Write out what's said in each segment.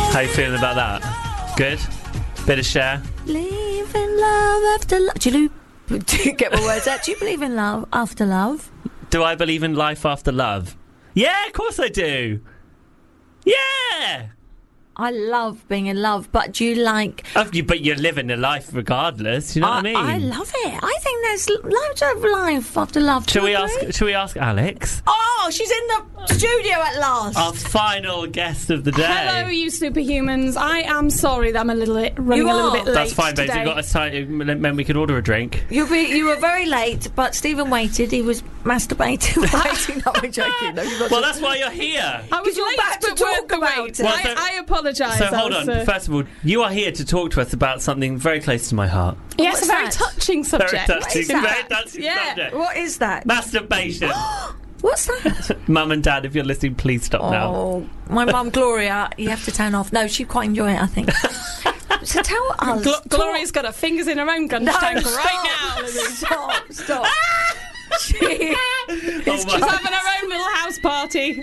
How you feeling about that? Good? Bit of Cher? Believe in love after love. Do you get my words out? Do you believe in love after love? Do I believe in life after love? Yeah, of course I do. Yeah! I love being in love, but do you like... But you're living a life regardless, you know what I mean? I love it. I think there's loads of life after love. Shall we ask Alex? Oh, she's in the studio at last. Our final guest of the day. Hello, you superhumans. I am sorry that I'm running a little bit late. That's fine, babes. today. We've got a time, then we can order a drink. You were very late, but Stephen waited. He was masturbating, waiting. No, I'm joking. No, well, that's why you're here. I was you're late, about to but talk worth the about wait. it. Well, so- I apologise. So hold on. First of all, you are here to talk to us about something very close to my heart. Yes, What's a very that? touching subject. Very touching, is that? very touching Yeah. subject. What is that? Masturbation. What's that? Mum and Dad, if you're listening, please stop now. Oh, my mum Gloria, you have to turn off. No, she'd quite enjoy it, I think. So tell us. Gloria's got her fingers in her own gun tank right now. Stop. She's She's having her own little house party.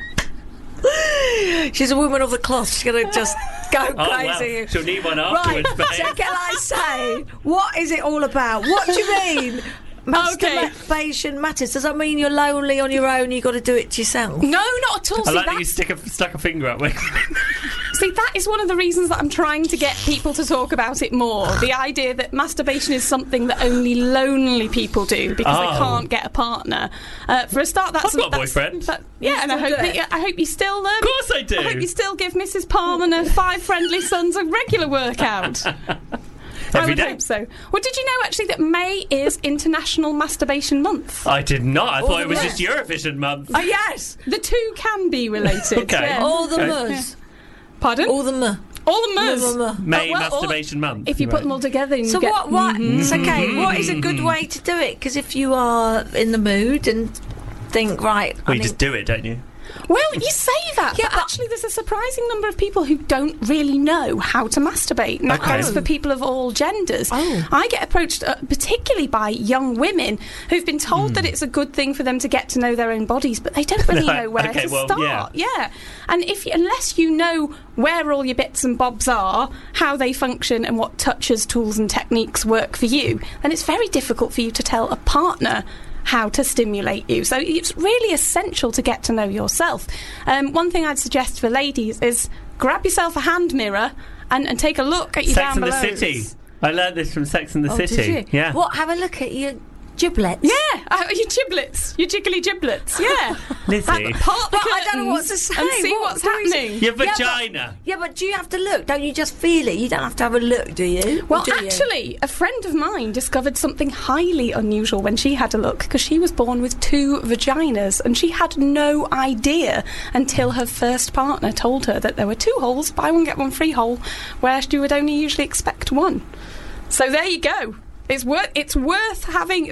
a woman of the cloth. She's going to just go crazy. Well, she'll need one Right, afterwards, babe. so can I say, what is it all about? What do you mean? Masturbation matters. Does that mean you're lonely on your own? You've got to do it yourself? No, not at all. I like that you stuck a finger up. See, that is one of the reasons that I'm trying to get people to talk about it more. The idea that masturbation is something that only lonely people do because they can't get a partner. For a start, I've got a boyfriend. And I hope you still... Of course I do. I hope you still give Mrs. Palmer and her 5 friendly sons a regular workout. I would hope so. Well, did you know, actually, that May is International Masturbation Month? I did not. I thought it was yes. just Eurovision month. Oh, yes. The two can be related. Okay. Yeah. All the Okay. mus. Pardon? All the mu. All the mus. May well, Masturbation month. If you put them all together, you So get... what? It's okay. What is a good way to do it? Because if you are in the mood and think, right... Well, you just do it, don't you? Well, you say that, Yeah, but but- actually there's a surprising number of people who don't really know how to masturbate. And that Okay. goes for people of all genders. Oh. I get approached particularly by young women who've been told that it's a good thing for them to get to know their own bodies, but they don't really know where Okay, to well, start. Yeah. And unless you know where all your bits and bobs are, how they function and what touches, tools and techniques work for you, then it's very difficult for you to tell a partner how to stimulate you. So it's really essential to get to know yourself. One thing I'd suggest for ladies is grab yourself a hand mirror and take a look at your Sex down and the belows. City. I learned this from Sex and the City. Did you? Yeah. What? Have a look at your giblets. Yeah, your giblets, your jiggly giblets. Yeah, Lizzie. part the But I don't know what curtains to say. and see What what's do we say? happening. Your Yeah, but- vagina. Yeah, but do you have to look? Don't you just feel it? You don't have to have a look, do you? Well, Or do you? actually, a friend of mine discovered something highly unusual when she had a look, because she was born with 2 vaginas, and she had no idea until her first partner told her that there were 2 holes, buy one get one free hole, where she would only usually expect 1. So there you go. It's worth having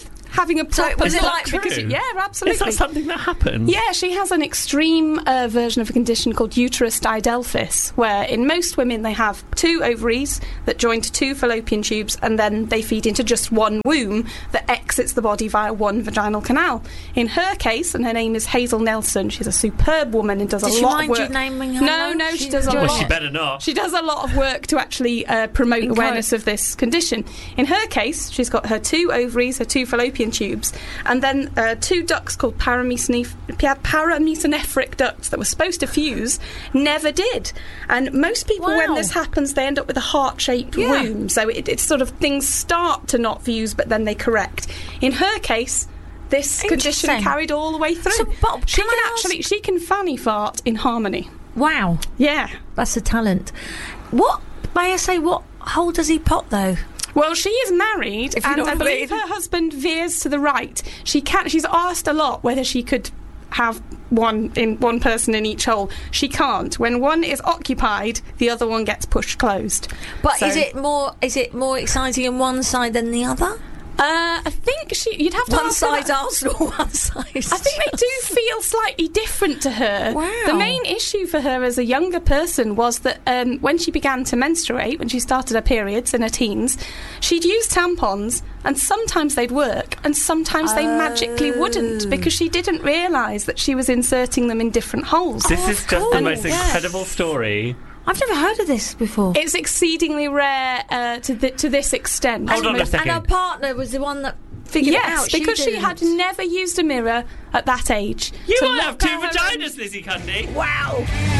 a proper was it look, like because true? yeah, absolutely. Is that something that happened? Yeah, she has an extreme version of a condition called uterus didelphys, where in most women they have 2 ovaries that join to 2 fallopian tubes, and then they feed into just 1 womb that exits the body via 1 vaginal canal. In her case, and her name is Hazel Nelson, she's a superb woman and does Did a she lot mind of work. you naming her? No, she does a Well, lot. she better not. She does a lot of work to actually promote awareness of this condition. In her case, she's got her 2 ovaries, her 2 fallopian tubes, and then 2 ducts called paramesonephric ducts that were supposed to fuse never did. And most people, when Wow. this happens, they end up with a heart-shaped Yeah. womb. So it's sort of things start to not fuse, but then they correct. In her case, this condition Interesting. carried all the way through. So, but she can can I ask- she can fanny fart in harmony. Wow, Yeah. that's a talent. What, may I say, what hole does he pop, though? Well, she is married, If you and know I what I believe mean. her husband veers to the right. She's asked a lot whether she could have one person in each hole. She can't. When one is occupied, the other one gets pushed closed. But So- is it more exciting on one side than the other? I think you'd have to One ask her side's that. Arsenal, one side. I think they do feel slightly different to her. Wow. The main issue for her as a younger person was that when she began to menstruate, when she started her periods in her teens, she'd use tampons, and sometimes they'd work, and sometimes they magically wouldn't, because she didn't realise that she was inserting them in different holes. This is just the cool. most Yes. incredible story I've never heard of this before. It's exceedingly rare to this extent. Hold on a second. And her partner was the one that figured it out. Yes, because she didn't. had never used a mirror at that age. You to might have look two at her vaginas, Lizzie Cundy. Wow.